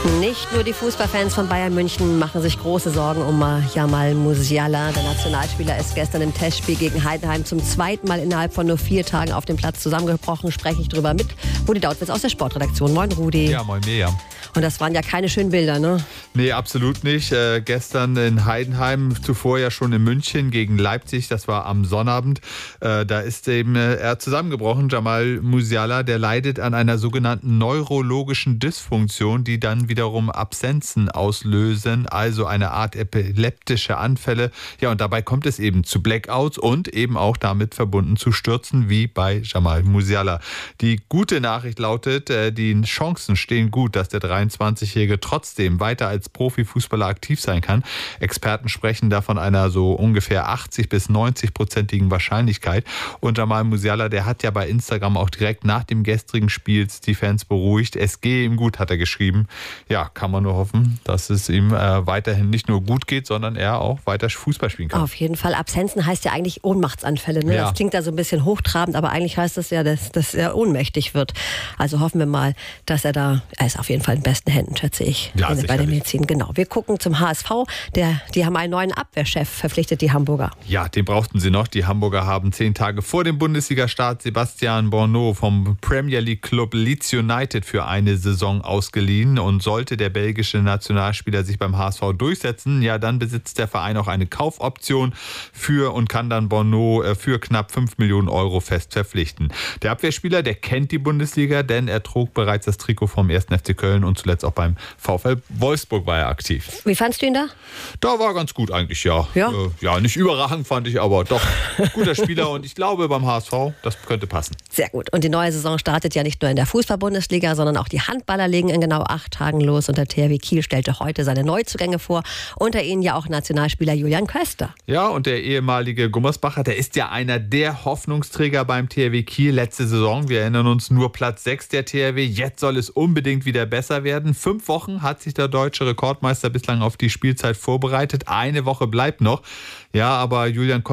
Nicht nur die Fußballfans von Bayern München machen sich große Sorgen um Jamal Musiala. Der Nationalspieler ist gestern im Testspiel gegen Heidenheim zum zweiten Mal innerhalb von nur 4 Tagen auf dem Platz zusammengebrochen. Spreche ich drüber mit Rudi Dautwitz aus der Sportredaktion. Moin Rudi. Ja, moin Mirjam. Und das waren ja keine schönen Bilder, ne? Nee, absolut nicht. Gestern in Heidenheim, zuvor ja schon in München gegen Leipzig, das war am Sonnabend. Da ist eben er zusammengebrochen, Jamal Musiala, der leidet an einer sogenannten neurologischen Dysfunktion, die dann wiederum Absenzen auslösen, also eine Art epileptische Anfälle. Ja, und dabei kommt es eben zu Blackouts und eben auch damit verbunden zu Stürzen, wie bei Jamal Musiala. Die gute Nachricht lautet, die Chancen stehen gut, dass der 23-Jährige trotzdem weiter als Profifußballer aktiv sein kann. Experten sprechen da von einer so ungefähr 80- bis 90-prozentigen Wahrscheinlichkeit. Und Jamal Musiala, der hat ja bei Instagram auch direkt nach dem gestrigen Spiels die Fans beruhigt. Es gehe ihm gut, hat er geschrieben. Ja, kann man nur hoffen, dass es ihm weiterhin nicht nur gut geht, sondern er auch weiter Fußball spielen kann. Auf jeden Fall. Absenzen heißt ja eigentlich Ohnmachtsanfälle. Ne? Ja. Das klingt da so ein bisschen hochtrabend, aber eigentlich heißt das ja, dass er ohnmächtig wird. Also hoffen wir mal, dass er ist auf jeden Fall in besten Händen, schätze ich, ja, bei der Medizin. Genau. Wir gucken zum HSV. Die haben einen neuen Abwehrchef verpflichtet, die Hamburger. Ja, den brauchten sie noch. Die Hamburger haben 10 Tage vor dem Bundesliga-Start Sebastian Borneau vom Premier League Club Leeds United für eine Saison ausgeliehen. Und sollte der belgische Nationalspieler sich beim HSV durchsetzen, ja, dann besitzt der Verein auch eine Kaufoption und kann dann Borneau für knapp 5 Millionen Euro fest verpflichten. Der Abwehrspieler, der kennt die Bundesliga, denn er trug bereits das Trikot vom 1. FC Köln und zuletzt auch beim VfL Wolfsburg war er aktiv. Wie fandst du ihn da? Da war ganz gut eigentlich, ja. Ja, nicht überragend fand ich, aber doch guter Spieler und ich glaube beim HSV, das könnte passen. Sehr gut. Und die neue Saison startet ja nicht nur in der Fußball-Bundesliga, sondern auch die Handballer legen in genau 8 Tagen los und der THW Kiel stellte heute seine Neuzugänge vor. Unter ihnen ja auch Nationalspieler Julian Köster. Ja, und der ehemalige Gummersbacher, der ist ja einer der Hoffnungsträger beim THW Kiel. Letzte Saison, wir erinnern uns, nur Platz 6 der THW. Jetzt soll es unbedingt wieder besser werden. 5 Wochen hat sich der deutsche Rekordmeister bislang auf die Spielzeit vorbereitet. Eine Woche bleibt noch. Ja, aber Julian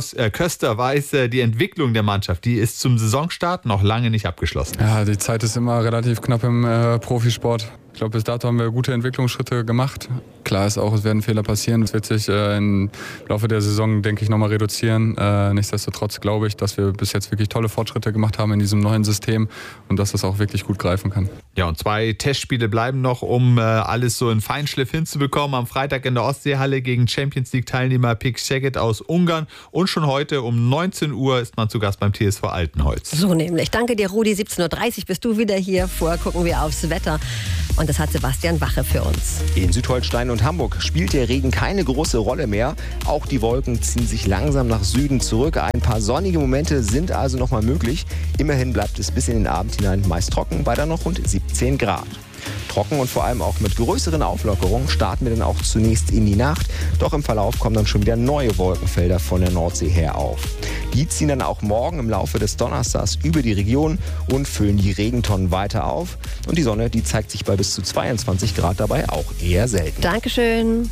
Köster weiß, die Entwicklung der Mannschaft, die ist zum Saisonstart noch lange nicht abgeschlossen. Ja, die Zeit ist immer relativ knapp im Profisport. Ich glaube, bis dato haben wir gute Entwicklungsschritte gemacht. Klar ist auch, es werden Fehler passieren. Das wird sich im Laufe der Saison, denke ich, nochmal reduzieren. Nichtsdestotrotz glaube ich, dass wir bis jetzt wirklich tolle Fortschritte gemacht haben in diesem neuen System und dass das auch wirklich gut greifen kann. Ja, und 2 Testspiele bleiben noch, um alles so in Feinschliff hinzubekommen. Am Freitag in der Ostseehalle gegen Champions-League-Teilnehmer PEC Szeged aus Ungarn. Und schon heute um 19 Uhr ist man zu Gast beim TSV Altenholz. So nämlich. Danke dir, Rudi. 17.30 Uhr bist du wieder hier. Vorher gucken wir aufs Wetter. Und das hat Sebastian Wache für uns. In Südholstein und Hamburg spielt der Regen keine große Rolle mehr. Auch die Wolken ziehen sich langsam nach Süden zurück. Ein paar sonnige Momente sind also noch mal möglich. Immerhin bleibt es bis in den Abend hinein meist trocken bei dann noch rund 17 Grad. Trocken und vor allem auch mit größeren Auflockerungen starten wir dann auch zunächst in die Nacht. Doch im Verlauf kommen dann schon wieder neue Wolkenfelder von der Nordsee her auf. Die ziehen dann auch morgen im Laufe des Donnerstags über die Region und füllen die Regentonnen weiter auf. Und die Sonne, die zeigt sich bei bis zu 22 Grad dabei auch eher selten. Dankeschön.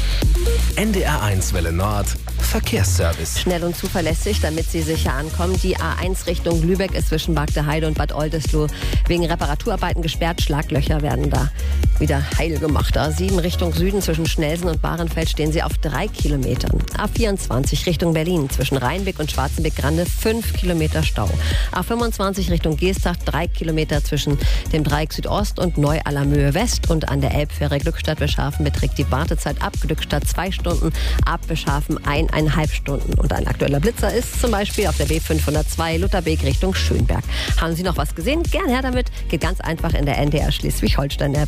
NDR1 Welle Nord, Verkehrsservice. Schnell und zuverlässig, damit Sie sicher ankommen. Die A1 Richtung Lübeck ist zwischen Bagdeheide und Bad Oldesloe wegen Reparaturarbeiten gesperrt. Schlaglöcher werden da wieder heil gemacht. A7 Richtung Süden zwischen Schnelsen und Bahrenfeld stehen Sie auf 3 Kilometern. A24 Richtung Berlin zwischen Rheinbeck und Schwarzenbeck-Grande 5 Kilometer Stau. A25 Richtung Geestach 3 Kilometer zwischen dem Dreieck Südost und Neu-Allermöhe West. Und an der Elbfähre Glückstadt-Beschafen beträgt die Wartezeit ab Glückstadt 2 Stunden, ab Beschafen 1,5 Stunden. Und ein aktueller Blitzer ist zum Beispiel auf der B502 Lutherbeek Richtung Schönberg. Haben Sie noch was gesehen? Gern her damit. Geht ganz einfach in der NDR Schleswig-Holstein-App.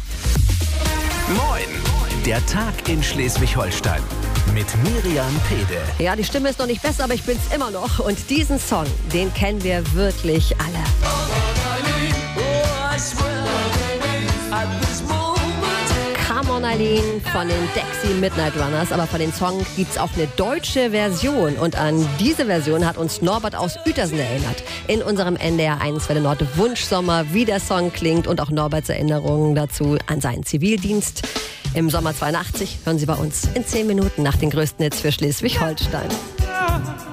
Moin, der Tag in Schleswig-Holstein mit Miriam Pede. Ja, die Stimme ist noch nicht besser, aber ich bin's immer noch. Und diesen Song, den kennen wir wirklich alle. Come on Eileen von den Dexy Midnight Runners. Aber von den Song gibt's auch eine deutsche Version. Und an diese Version hat uns Norbert aus Uetersen erinnert. In unserem NDR1 Welle Nord Wunschsommer, wie der Song klingt und auch Norberts Erinnerungen dazu an seinen Zivildienst. Im Sommer 82 hören Sie bei uns in 10 Minuten nach den größten Hits für Schleswig-Holstein.